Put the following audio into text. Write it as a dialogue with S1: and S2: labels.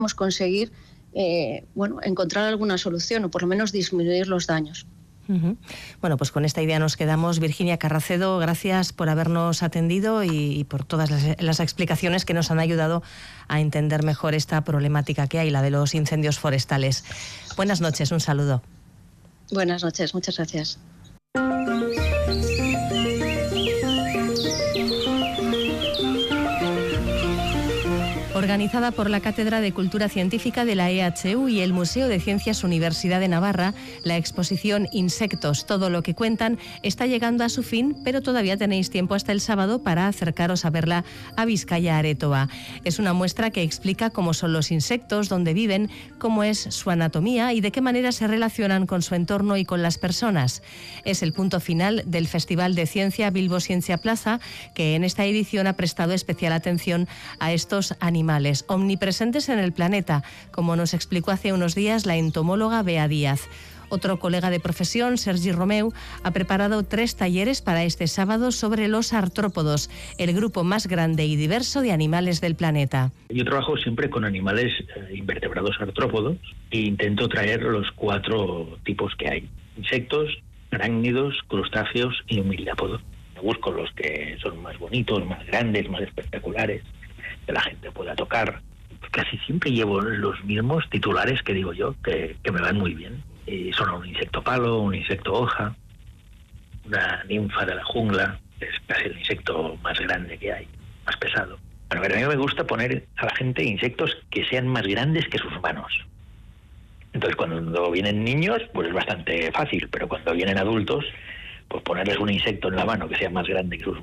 S1: conseguir encontrar alguna solución o por lo menos disminuir los daños.
S2: Bueno, pues con esta idea nos quedamos. Virginia Carracedo, gracias por habernos atendido y por todas las explicaciones que nos han ayudado a entender mejor esta problemática que hay, la de los incendios forestales. Buenas noches, un saludo.
S1: Buenas noches, muchas gracias.
S2: Organizada por la Cátedra de Cultura Científica de la EHU y el Museo de Ciencias Universidad de Navarra, la exposición Insectos, todo lo que cuentan, está llegando a su fin, pero todavía tenéis tiempo hasta el sábado para acercaros a verla a Vizcaya Aretoa. Es una muestra que explica cómo son los insectos, dónde viven, cómo es su anatomía y de qué manera se relacionan con su entorno y con las personas. Es el punto final del Festival de Ciencia Bilbo Ciencia Plaza, que en esta edición ha prestado especial atención a estos animales omnipresentes en el planeta, como nos explicó hace unos días la entomóloga Bea Díaz. Otro colega de profesión, Sergi Romeu, ha preparado 3 talleres para este sábado sobre los artrópodos, el grupo más grande y diverso de animales del planeta.
S3: Yo trabajo siempre con animales invertebrados artrópodos e intento traer los 4 tipos que hay: insectos, arácnidos, crustáceos y humiliápodos. Busco los que son más bonitos, más grandes, más espectaculares, que la gente pueda tocar. Casi siempre llevo los mismos titulares que digo yo, que me van muy bien. Y son un insecto palo, un insecto hoja, una ninfa de la jungla, que es casi el insecto más grande que hay, más pesado. Bueno, pero a mí me gusta poner a la gente insectos que sean más grandes que sus manos. Entonces, cuando vienen niños, pues es bastante fácil, pero cuando vienen adultos, pues ponerles un insecto en la mano que sea más grande que sus